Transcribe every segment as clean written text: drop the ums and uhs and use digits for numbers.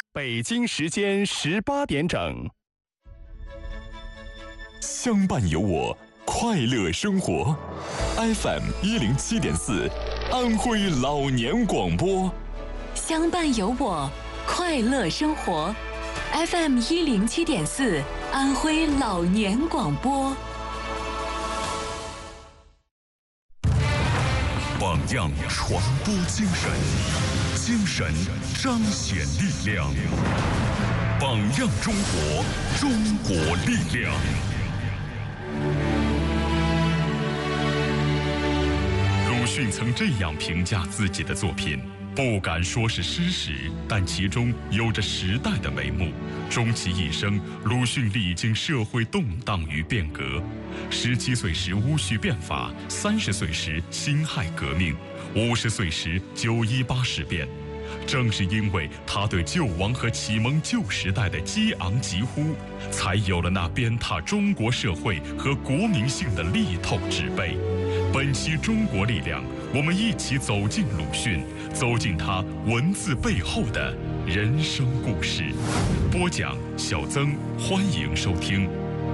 北京时间18点整。 相伴有我，快乐生活。FM107.4，安徽老年广播。 相伴有我，快乐生活。FM107.4，安徽老年广播。 榜样传播精神，精神彰显力量。榜样中国，中国力量。鲁迅曾这样评价自己的作品，不敢说是诗史，但其中有着时代的眉目。终其一生，鲁迅历经社会动荡与变革。17岁时戊戌变法，30岁时辛亥革命，50岁时918事变。正是因为他对救亡和启蒙旧时代的激昂疾呼，才有了那鞭挞中国社会和国民性的力透纸背。本期中国力量，我们一起走进鲁迅，走进他文字背后的人生故事。播讲小曾，欢迎收听。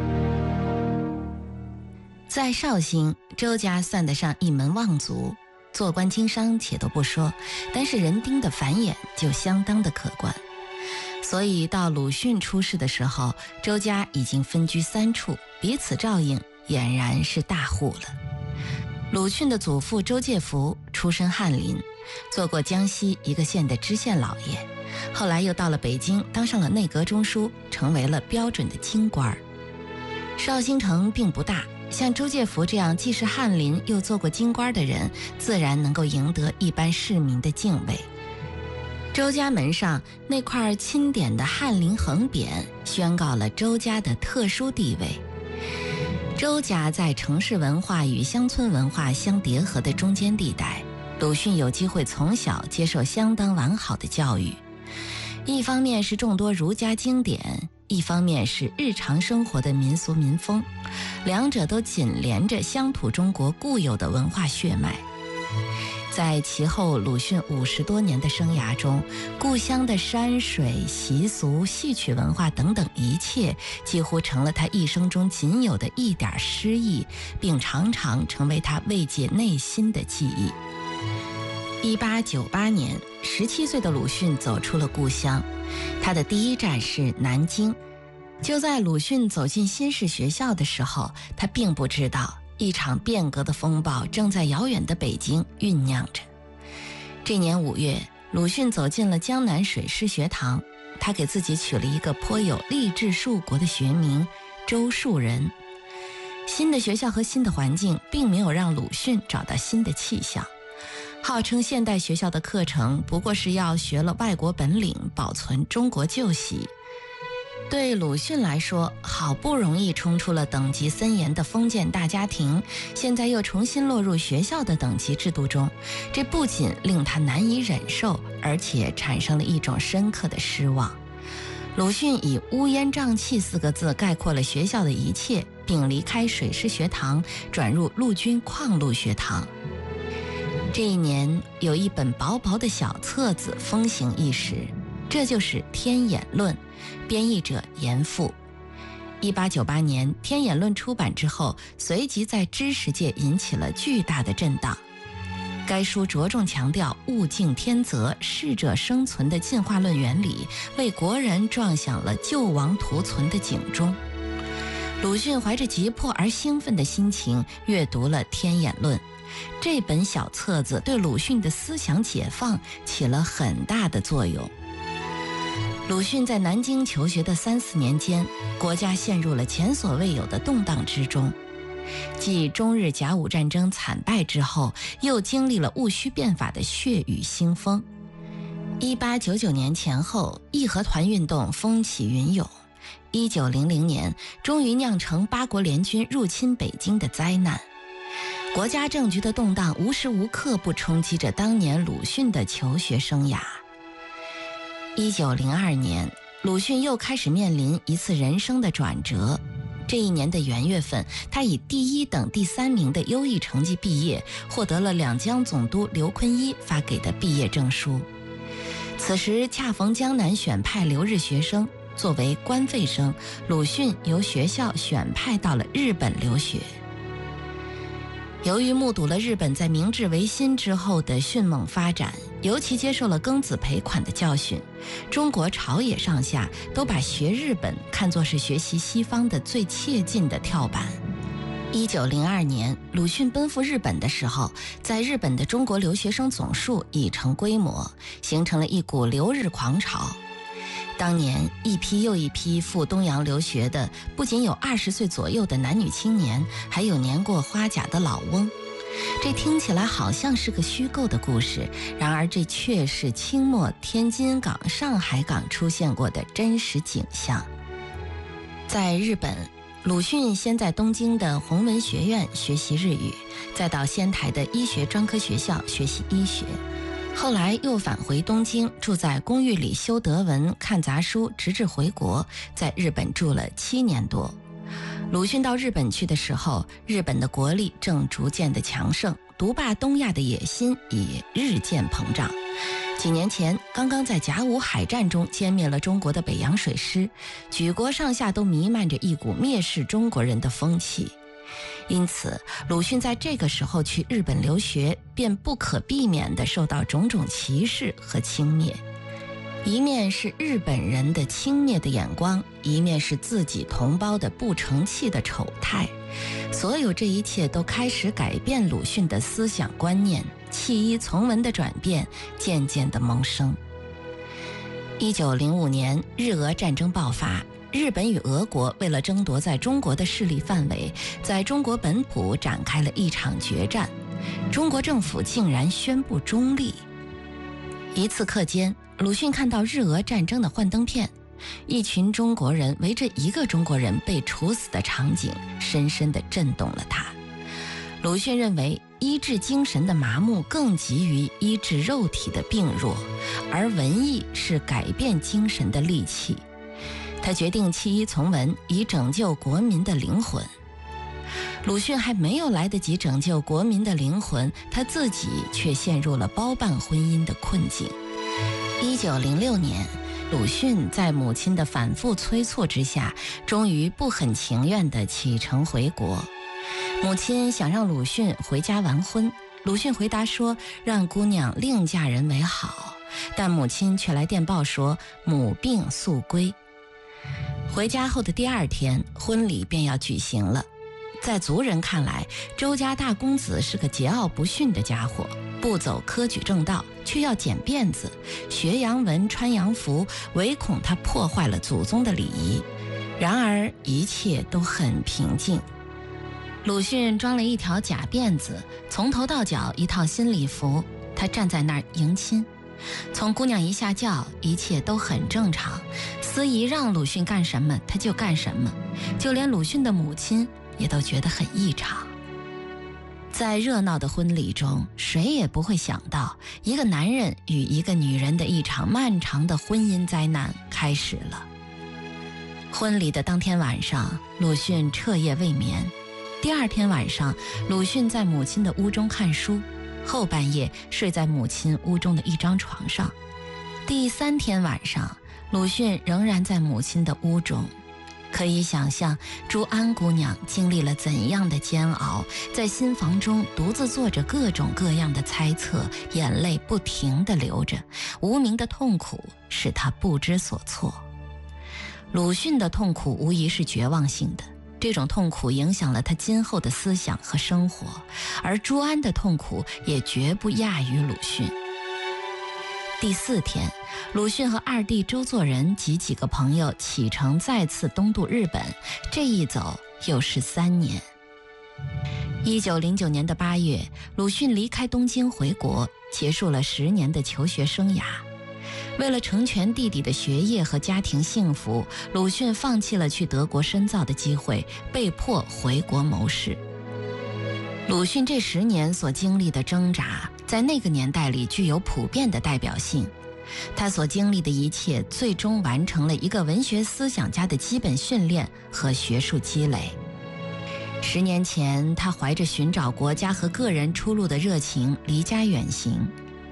在绍兴，周家算得上一门望族，做官经商且都不说，但是人丁的繁衍就相当的可观。所以到鲁迅出世的时候，周家已经分居3处，彼此照应，俨然是大户了。鲁迅的祖父周介甫出身翰林，做过江西一个县的知县老爷，后来又到了北京，当上了内阁中书，成为了标准的京官。绍兴城并不大，像周介甫这样既是翰林又做过京官的人，自然能够赢得一般市民的敬畏。周家门上那块钦点的翰林横匾，宣告了周家的特殊地位。周家在城市文化与乡村文化相叠合的中间地带，鲁迅有机会从小接受相当完好的教育。一方面是众多儒家经典，一方面是日常生活的民俗民风，两者都紧连着乡土中国固有的文化血脉。在其后鲁迅50多年的生涯中，故乡的山水、习俗、戏曲文化等等一切，几乎成了他一生中仅有的一点诗意，并常常成为他慰藉内心的记忆。1898年，17岁的鲁迅走出了故乡，他的第一站是南京。就在鲁迅走进新式学校的时候，他并不知道一场变革的风暴正在遥远的北京酝酿着。这年5月，鲁迅走进了江南水师学堂，他给自己取了一个颇有励志树国的学名——周树人。新的学校和新的环境并没有让鲁迅找到新的气象。号称现代学校的课程不过是要学了外国本领，保存中国旧习。对鲁迅来说，好不容易冲出了等级森严的封建大家庭，现在又重新落入学校的等级制度中，这不仅令他难以忍受，而且产生了一种深刻的失望。鲁迅以乌烟瘴气4个字概括了学校的一切，并离开水师学堂，转入陆军矿路学堂。这一年，有一本薄薄的小册子风行一时，这就是《天演论》，编译者严复。1898年，《天演论》出版之后，随即在知识界引起了巨大的震荡。该书着重强调物竞天择、适者生存的进化论原理，为国人撞响了救亡图存的警钟。鲁迅怀着急迫而兴奋的心情阅读了《天演论》。这本小册子对鲁迅的思想解放起了很大的作用。鲁迅在南京求学的3、4年间，国家陷入了前所未有的动荡之中。继中日甲午战争惨败之后，又经历了戊戌变法的血雨腥风。1899年前后，义和团运动风起云涌。1900年，终于酿成8国联军入侵北京的灾难。国家政局的动荡无时无刻不冲击着当年鲁迅的求学生涯。1902年，鲁迅又开始面临一次人生的转折。这一年的元月份，他以第1等第3名的优异成绩毕业，获得了两江总督刘坤一发给的毕业证书。 此时恰逢江南选派留日学生，作为官费生，鲁迅由学校选派到了日本留学。由于目睹了日本在明治维新之后的迅猛发展，尤其接受了庚子赔款的教训，中国朝野上下都把学日本看作是学习西方的最切近的跳板。1902年，鲁迅奔赴日本的时候，在日本的中国留学生总数已成规模，形成了一股留日狂潮。当年一批又一批赴东洋留学的，不仅有20岁左右的男女青年，还有年过花甲的老翁。这听起来好像是个虚构的故事，然而这却是清末天津港、上海港出现过的真实景象。在日本，鲁迅先在东京的弘文学院学习日语，再到仙台的医学专科学校学习医学，后来又返回东京，住在公寓里修德文、看杂书，直至回国，在日本住了7年多。鲁迅到日本去的时候，日本的国力正逐渐的强盛，独霸东亚的野心也日渐膨胀。几年前，刚刚在甲午海战中歼灭了中国的北洋水师，举国上下都弥漫着一股蔑视中国人的风气。因此，鲁迅在这个时候去日本留学，便不可避免地受到种种歧视和轻蔑。一面是日本人的轻蔑的眼光，一面是自己同胞的不成器的丑态。所有这一切都开始改变鲁迅的思想观念，弃医从文的转变渐渐地萌生。1905年，日俄战争爆发，日本与俄国为了争夺在中国的势力范围，在中国本土展开了一场决战。中国政府竟然宣布中立。一次课间，鲁迅看到日俄战争的幻灯片，一群中国人围着一个中国人被处死的场景，深深地震动了他。鲁迅认为，医治精神的麻木更急于医治肉体的病弱，而文艺是改变精神的利器。他决定弃医从文，以拯救国民的灵魂。鲁迅还没有来得及拯救国民的灵魂，他自己却陷入了包办婚姻的困境。1906年，鲁迅在母亲的反复催促之下，终于不很情愿地启程回国。母亲想让鲁迅回家完婚，鲁迅回答说让姑娘另嫁人为好，但母亲却来电报说母病速归。回家后的第2天，婚礼便要举行了。在族人看来，周家大公子是个桀骜不驯的家伙，不走科举正道，却要剪辫子、学洋文、穿洋服，唯恐他破坏了祖宗的礼仪。然而一切都很平静。鲁迅装了一条假辫子，从头到脚一套新礼服，他站在那儿迎亲。从姑娘一下轿，一切都很正常，司仪让鲁迅干什么他就干什么，就连鲁迅的母亲也都觉得很异常。在热闹的婚礼中，谁也不会想到，一个男人与一个女人的一场漫长的婚姻灾难开始了。婚礼的当天晚上，鲁迅彻夜未眠。第2天晚上，鲁迅在母亲的屋中看书，后半夜睡在母亲屋中的一张床上。第3天晚上，鲁迅仍然在母亲的屋中。可以想象朱安姑娘经历了怎样的煎熬，在新房中独自做着各种各样的猜测，眼泪不停地流着，无名的痛苦使她不知所措。鲁迅的痛苦无疑是绝望性的，这种痛苦影响了他今后的思想和生活，而朱安的痛苦也绝不亚于鲁迅。第4天，鲁迅和2弟周作人及几个朋友启程再次东渡日本，这一走又是3年。1909年的8月，鲁迅离开东京回国，结束了10年的求学生涯。为了成全弟弟的学业和家庭幸福，鲁迅放弃了去德国深造的机会，被迫回国谋事。鲁迅这10年所经历的挣扎，在那个年代里具有普遍的代表性。他所经历的一切，最终完成了一个文学思想家的基本训练和学术积累。10年前，他怀着寻找国家和个人出路的热情离家远行。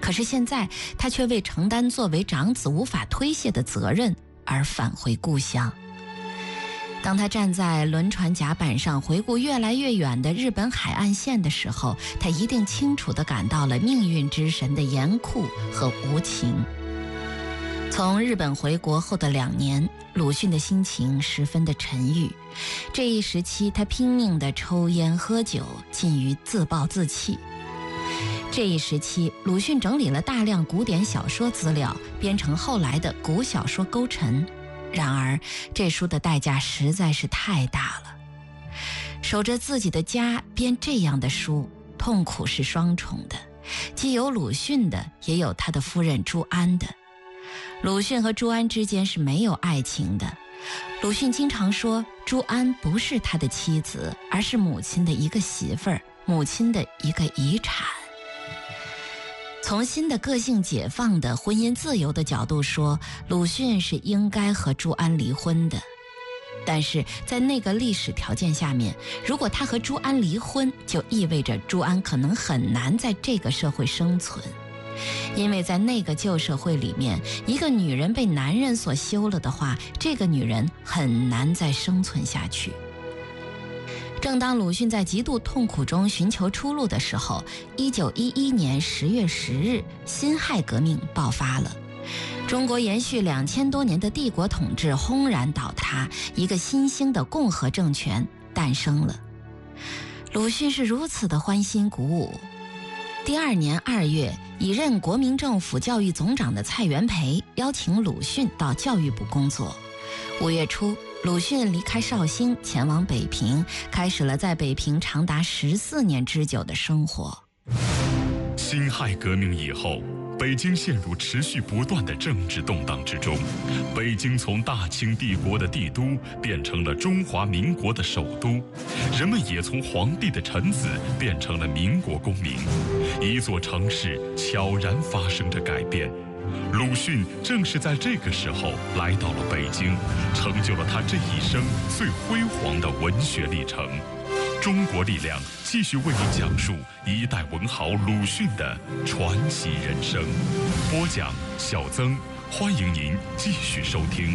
可是现在他却为承担作为长子无法推卸的责任而返回故乡。当他站在轮船甲板上回顾越来越远的日本海岸线的时候，他一定清楚地感到了命运之神的严酷和无情。从日本回国后的2年，鲁迅的心情十分的沉郁。这一时期，他拼命地抽烟喝酒，近于自暴自弃。这一时期，鲁迅整理了大量古典小说资料，编成后来的古小说勾陈。然而，这书的代价实在是太大了。守着自己的家编这样的书，痛苦是双重的，既有鲁迅的，也有他的夫人朱安的。鲁迅和朱安之间是没有爱情的。鲁迅经常说，朱安不是他的妻子，而是母亲的一个媳妇儿，母亲的一个遗产。从新的个性解放的婚姻自由的角度说，鲁迅是应该和朱安离婚的。但是在那个历史条件下面，如果他和朱安离婚，就意味着朱安可能很难在这个社会生存。因为在那个旧社会里面，一个女人被男人所休了的话，这个女人很难再生存下去。正当鲁迅在极度痛苦中寻求出路的时候，1911年10月10日，辛亥革命爆发了。中国延续2000多年的帝国统治轰然倒塌，一个新兴的共和政权诞生了。鲁迅是如此的欢欣鼓舞。第2年2月，已任国民政府教育总长的蔡元培邀请鲁迅到教育部工作。5月初，鲁迅离开绍兴，前往北平，开始了在北平长达14年之久的生活。 辛亥革命以后，北京陷入持续不断的政治动荡之中。北京从大清帝国的帝都变成了中华民国的首都，人们也从皇帝的臣子变成了民国公民。一座城市悄然发生着改变。鲁迅正是在这个时候来到了北京，成就了他这一生最辉煌的文学历程。中国力量继续为你讲述一代文豪鲁迅的传奇人生。播讲小曾，欢迎您继续收听。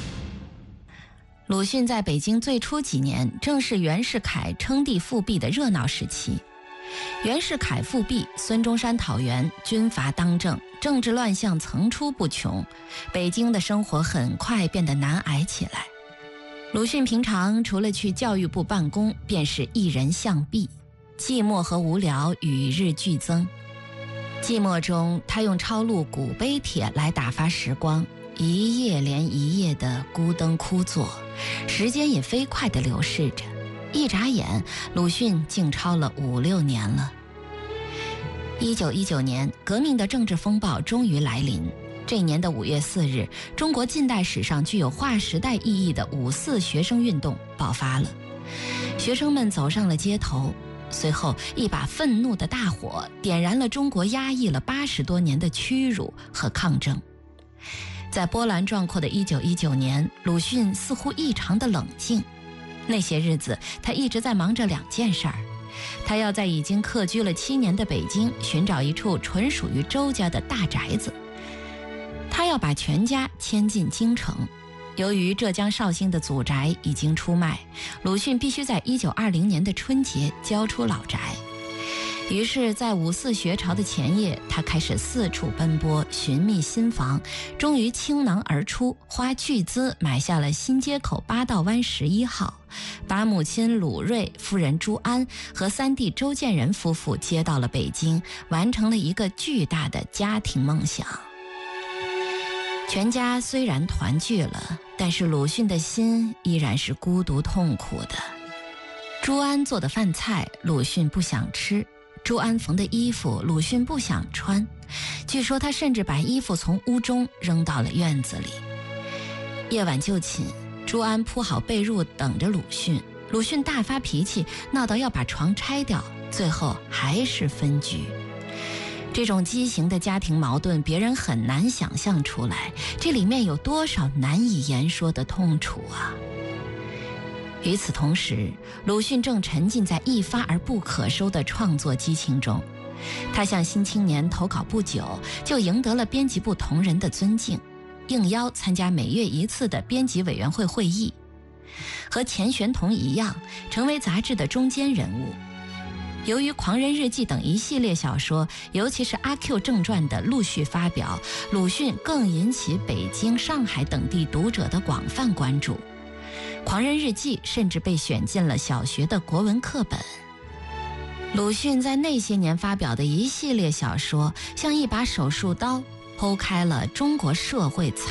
鲁迅在北京最初几年，正是袁世凯称帝复辟的热闹时期。袁世凯复辟，孙中山讨袁，军阀当政，政治乱象层出不穷，北京的生活很快变得难挨起来。鲁迅平常除了去教育部办公，便是一人向壁，寂寞和无聊与日俱增。寂寞中，他用抄录古碑帖来打发时光，一夜连一夜的孤灯枯坐，时间也飞快地流逝着。一眨眼，鲁迅竟抄了5、6年了。1919年，革命的政治风暴终于来临。这一年的5月4日，中国近代史上具有划时代意义的5·4学生运动爆发了。学生们走上了街头，随后一把愤怒的大火点燃了中国压抑了80多年的屈辱和抗争。在波澜壮阔的1919年，鲁迅似乎异常的冷静。那些日子，他一直在忙着2件事儿。他要在已经客居了7年的北京寻找一处纯属于周家的大宅子，他要把全家迁进京城。由于浙江绍兴的祖宅已经出卖，鲁迅必须在1920年的春节交出老宅。于是在5·4学潮的前夜，他开始四处奔波，寻觅新房，终于倾囊而出，花巨资买下了新街口8道湾11号，把母亲鲁瑞、夫人朱安和3弟周建人夫妇接到了北京，完成了一个巨大的家庭梦想。全家虽然团聚了，但是鲁迅的心依然是孤独痛苦的。朱安做的饭菜，鲁迅不想吃；朱安缝的衣服，鲁迅不想穿。据说他甚至把衣服从屋中扔到了院子里。夜晚就寝，朱安铺好被褥等着鲁迅，鲁迅大发脾气，闹到要把床拆掉，最后还是分居。这种畸形的家庭矛盾，别人很难想象出来，这里面有多少难以言说的痛楚啊！与此同时，鲁迅正沉浸在一发而不可收的创作激情中。 他向《新青年》投稿不久，就赢得了编辑部同仁的尊敬，应邀参加每月一次的编辑委员会会议，和钱玄同一样，成为杂志的中坚人物。由于《狂人日记》等一系列小说，尤其是《阿 Q 正传》的陆续发表，鲁迅更引起北京、上海等地读者的广泛关注。《狂人日记》甚至被选进了小学的国文课本。鲁迅在那些年发表的一系列小说，像一把手术刀，剖开了中国社会